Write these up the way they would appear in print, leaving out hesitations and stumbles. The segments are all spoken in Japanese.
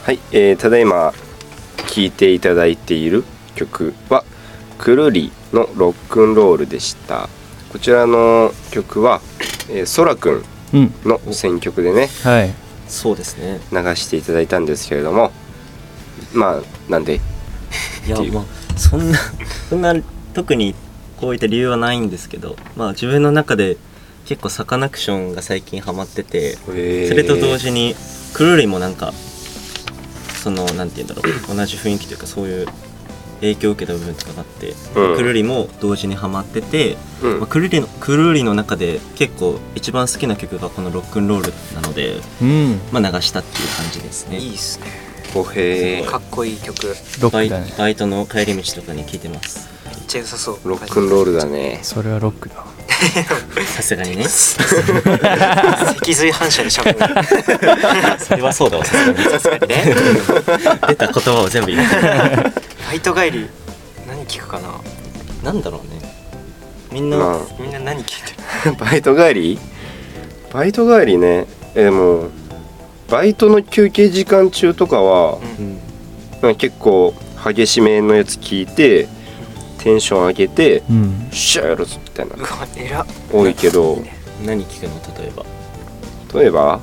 はい、ただいま聴いていただいている曲はくるりのロックンロールでした。こちらの曲は、そらくんの選曲でね、 はい、 そうですね、 流していただいたんですけれども、まあなんでいやまあそんな特にこういった理由はないんですけど、まあ自分の中で結構サカナクションが最近ハマってて、それと同時にくるりもなんかそのなんて言うんだろう、同じ雰囲気というかそういう影響を受けた部分とかがあって、くるりも同時にハマってて、まあ、くるりの中で結構一番好きな曲がこのロックンロールなので、まあ流したっていう感じですね。 いいっすね。かっこいい曲。 ロックだね。 バイトの帰り道とかに聴いてます。 めっちゃ良さそう。 ロックンロールだね。 それはロックだ。 さすがにね。 脊髄反射でしゃべる。 それはそうだわ、さすがにね。出た言葉を全部入れて。 バイト帰り何聞くかな。 なんだろうね。みんな何聞いてる？ バイト帰りね。もうバイトの休憩時間中とかは、結構激しめのやつ聞いてテンション上げて、シャーやるぞみたいな多いけど、 何聞くの？ 例えば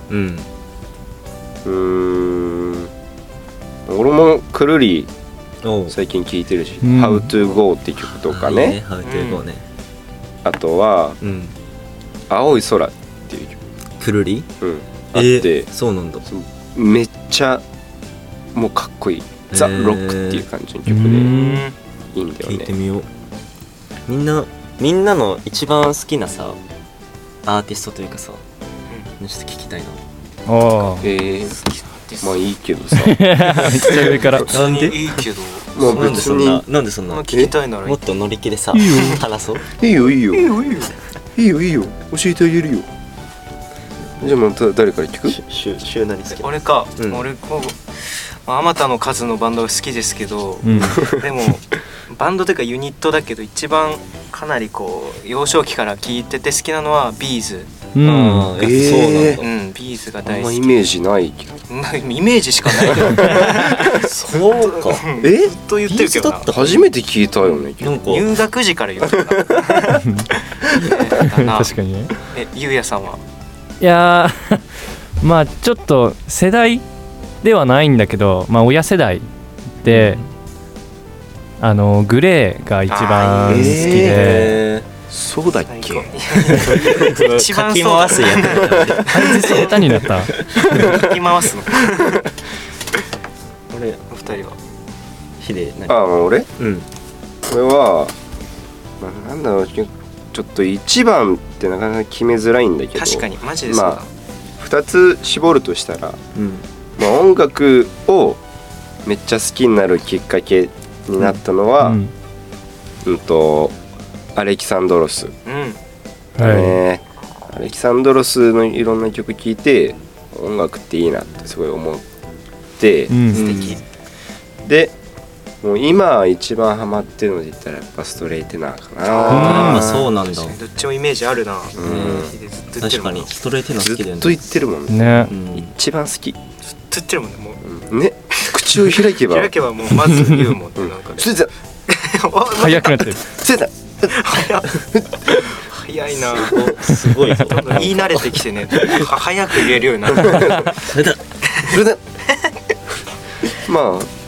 俺もくるり最近聴いてるし、How to Go って曲とかね、 How to Go ね。 あとは、青い空っていう曲、 くるりあって、 そうなんだ。 めっちゃもうかっこいい、ザ・ロックっていう感じの曲でいいんだよね。 聞いてみよう。みんなの一番好きなさアーティストというかさ、ちょっと聞きたいな。 まあいいけどさ。 めっちゃ上から。 なんで？ いいけど。 まあ別になんでそんな聞きたいならもっと乗り気でさ話そう。 いいよ教えてあげるよ。じゃあまた誰から聞く？ 週何好き？ 俺か。俺あまたの数のバンドが好きですけど、でもバンドというかユニットだけど一番かなりこう幼少期から聴いてて好きなのはビーズ。 そうなんだ。 ビーズが大好き。 あんまイメージないけど。 イメージしかないけど。 そうか。 ずっと言ってるけどな。 初めて聞いたよね。 入学時から言ってた。 確かにね。 ゆうやさんは？ いやまあちょっと世代ではないんだけど、まあ親世代で、グレーが一番好きで。 そうだっけ？ 一番かき回すやつ。 解説下手になった。 かき回すの。 俺お二人は？ ヒデ何？ 俺？これはなんだろう、ちょっと一番ってなかなか決めづらいんだけど。 確かにマジでそうだ。 2つ絞るとしたら、音楽をめっちゃ好きになるきっかけになったのは、アレキサンドロス、アレキサンドロスのいろんな曲聴いて音楽っていいなってすごい思って、 素敵でもう今一番ハマってるので言ったらやっぱストレイテナーかな。 そうなんだ。 どっちもイメージあるな。 確かにストレイテナー好きだよね。 ずっと言ってるもんね。一番好き。 ずっと言ってるもんね。もうね、口を開けばもうまず言うもんね。なんかね。 早くなってる。 早いな。 すごい。 言い慣れてきてね。早く言えるようになる。 それだ。まあ